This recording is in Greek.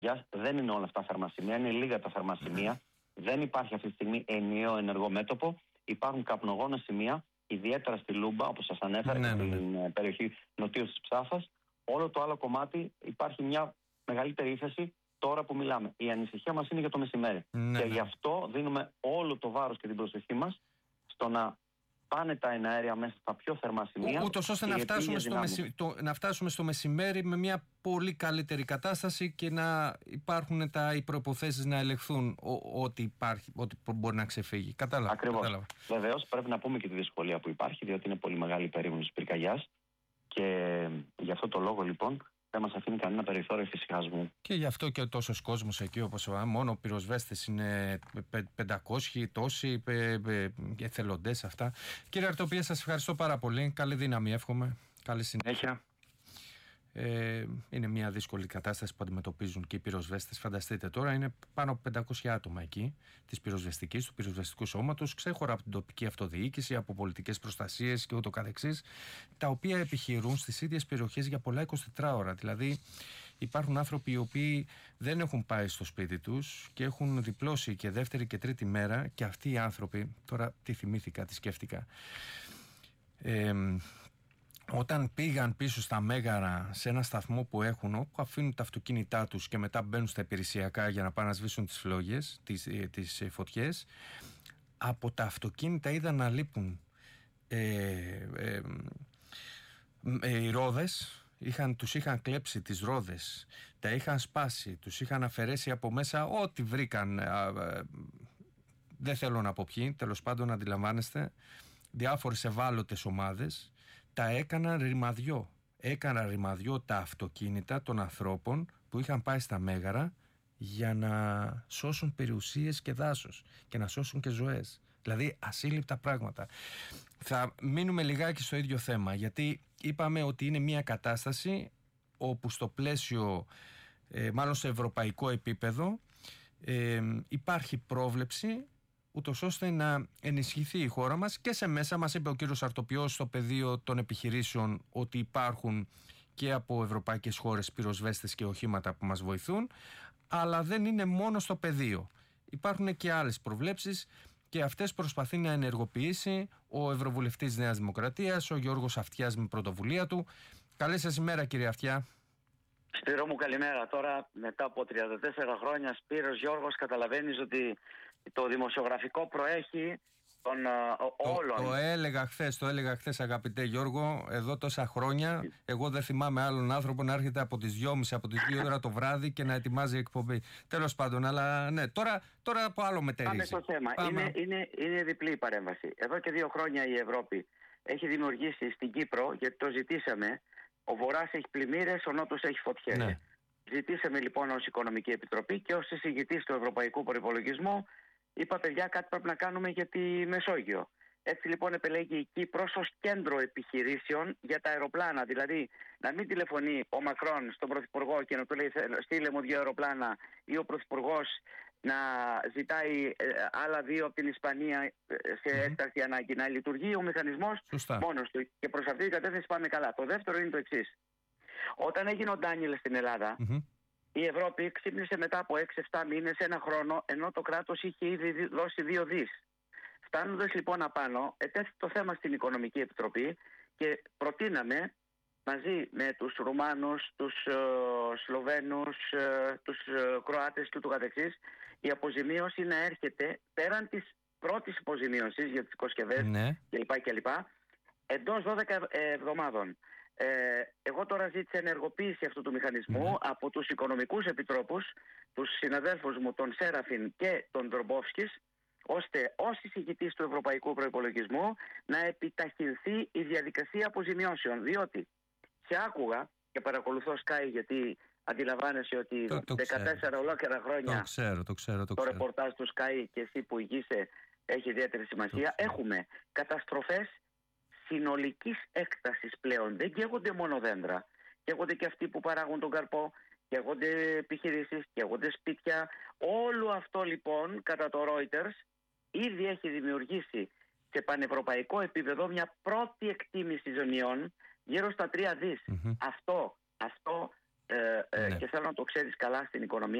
Δεν είναι όλα αυτά θερμασιμεία, είναι λίγα τα θερμασιμεία. Δεν υπάρχει αυτή τη στιγμή ενιαίο ενεργό μέτωπο. Υπάρχουν καπνογόνα σημεία, ιδιαίτερα στη Λούμπα, όπως σας ανέφερα, στην περιοχή νοτίως της Ψάφας. Όλο το άλλο κομμάτι υπάρχει μια μεγαλύτερη ύφεση τώρα που μιλάμε. Η ανησυχία μας είναι για το μεσημέρι. Και γι' αυτό δίνουμε όλο το βάρος και την προσοχή μας στο να πάνε τα εναέρια μέσα στα πιο θερμά σημεία. Ούτως ώστε να φτάσουμε στο μεσημέρι με μια πολύ καλύτερη κατάσταση και να υπάρχουν οι προϋποθέσεις να ελεγχθούν ότι μπορεί να ξεφύγει. Κατάλαβα. Ακριβώς. Βεβαίως πρέπει να πούμε και τη δυσκολία που υπάρχει, διότι είναι πολύ μεγάλη η περίμενος πυρκαγιάς και γι' αυτό το λόγο λοιπόν δεν μας αφήνει κανένα περιθώριο εφησυχασμού. Και γι' αυτό και τόσος κόσμος εκεί, όπως μόνο πυροσβέστες είναι 500 τόσοι εθελοντές αυτά. Κύριε Αρτοπία, σας ευχαριστώ πάρα πολύ. Καλή δύναμη εύχομαι. Καλή συνέχεια. Είναι μια δύσκολη κατάσταση που αντιμετωπίζουν και οι πυροσβέστες. Φανταστείτε τώρα, είναι πάνω από 500 άτομα εκεί της πυροσβεστικής, του πυροσβεστικού σώματος, ξέχωρα από την τοπική αυτοδιοίκηση, από πολιτικές προστασίες και ούτω καθεξής, τα οποία επιχειρούν στις ίδιες περιοχές για πολλά 24 ώρα. Δηλαδή, υπάρχουν άνθρωποι οι οποίοι δεν έχουν πάει στο σπίτι τους και έχουν διπλώσει και δεύτερη και τρίτη μέρα, και αυτοί οι άνθρωποι, τώρα τι θυμήθηκα, τι σκέφτηκα. Όταν πήγαν πίσω στα Μέγαρα σε ένα σταθμό που έχουν, όπου αφήνουν τα αυτοκίνητά τους και μετά μπαίνουν στα υπηρεσιακά για να πάνε να σβήσουν τις φλόγες, τις φωτιές, από τα αυτοκίνητα είδαν να λείπουν οι ρόδες. Τους είχαν κλέψει τις ρόδες, τα είχαν σπάσει, τους είχαν αφαιρέσει από μέσα ό,τι βρήκαν. Δεν θέλω να πω ποιοι, τέλος πάντων αντιλαμβάνεστε, διάφορες ευάλωτες ομάδες. Τα έκαναν ρημαδιό. Έκαναν ρημαδιό τα αυτοκίνητα των ανθρώπων που είχαν πάει στα Μέγαρα για να σώσουν περιουσίες και δάσος και να σώσουν και ζωές. Δηλαδή ασύλληπτα πράγματα. Θα μείνουμε λιγάκι στο ίδιο θέμα, γιατί είπαμε ότι είναι μια κατάσταση όπου στο πλαίσιο, μάλλον σε ευρωπαϊκό επίπεδο, υπάρχει πρόβλεψη ούτως ώστε να ενισχυθεί η χώρα μας και σε μέσα. Μας είπε ο κύριος Αρτοπιός στο πεδίο των επιχειρήσεων ότι υπάρχουν και από ευρωπαϊκές χώρες πυροσβέστες και οχήματα που μας βοηθούν, αλλά δεν είναι μόνο στο πεδίο. Υπάρχουν και άλλες προβλέψεις και αυτές προσπαθεί να ενεργοποιήσει ο Ευρωβουλευτής Νέας Δημοκρατίας, ο Γιώργος Αυτιάς, με πρωτοβουλία του. Καλή σας ημέρα, κύριε Αυτιά. Σπύρο μου, καλημέρα. Τώρα μετά από 34 χρόνια, Σπύρος Γιώργος, καταλαβαίνεις ότι το δημοσιογραφικό προέχει των όλων. Το έλεγα χθες, αγαπητέ Γιώργο, εδώ τόσα χρόνια. Εγώ δεν θυμάμαι άλλον άνθρωπο να έρχεται από τις 2.30, από τις 2 ώρα το βράδυ και να ετοιμάζει εκπομπή. Τέλος πάντων, αλλά ναι, τώρα από άλλο μετερίζει. Πάμε στο θέμα. Είναι διπλή η παρέμβαση. Εδώ και 2 χρόνια η Ευρώπη έχει δημιουργήσει στην Κύπρο, γιατί το ζητήσαμε. Ο Βορράς έχει πλημμύρες, ο Νότος έχει φωτιές. Ναι. Ζητήσαμε λοιπόν ως Οικονομική Επιτροπή και ως εισηγητής του Ευρωπαϊκού Προϋπολογισμού, είπα παιδιά, κάτι πρέπει να κάνουμε για τη Μεσόγειο. Έτσι λοιπόν επελέγει η Κύπρος ως κέντρο επιχειρήσεων για τα αεροπλάνα. Δηλαδή να μην τηλεφωνεί ο Μακρόν στον Πρωθυπουργό και να του λέει στείλε μου 2 αεροπλάνα, ή ο Πρωθυπουργός να ζητάει άλλα 2 από την Ισπανία σε έκτακτη ανάγκη. Να λειτουργεί ο μηχανισμός μόνος του. Και προς αυτή την κατεύθυνση πάμε καλά. Το δεύτερο είναι το εξής. Όταν έγινε ο Ντάνιελ στην Ελλάδα, η Ευρώπη ξύπνησε μετά από 6-7 μήνες, 1 χρόνο, ενώ το κράτος είχε ήδη δώσει 2 δις. Φτάνοντας λοιπόν απάνω, ετέθη το θέμα στην Οικονομική Επιτροπή και προτείναμε μαζί με τους Ρουμάνους, τους Σλοβαίνους, τους Κροάτες και ούτω καθεξής, η αποζημίωση να έρχεται πέραν της πρώτης αποζημίωσης για τις οικοσκευές κλπ. Εντός 12 εβδομάδων. Εγώ τώρα ζήτησα ενεργοποίηση αυτού του μηχανισμού από τους οικονομικούς επιτρόπους, τους συναδέλφους μου, τον Σέραφιν και τον Ντρομπόφσκης, ώστε ως εισηγητής του Ευρωπαϊκού Προϋπολογισμού να επιταχυνθεί η διαδικασία αποζημιώσεων. Διότι σε άκουγα και παρακολουθώ Sky, γιατί αντιλαμβάνεσαι ότι 14 ολόκληρα χρόνια το ρεπορτάζ του Sky και εσύ που ηγείσαι έχει ιδιαίτερη σημασία. Έχουμε καταστροφές συνολικής έκτασης πλέον. Δεν καίγονται μόνο δέντρα, καίγονται και αυτοί που παράγουν τον καρπό, καίγονται επιχειρήσεις, καίγονται σπίτια. Όλο αυτό λοιπόν κατά το Reuters ήδη έχει δημιουργήσει σε πανευρωπαϊκό επίπεδο μια πρώτη εκτίμηση ζημιών γύρω στα 3 δις. Αυτό και θέλω να το ξέρεις καλά στην οικονομία.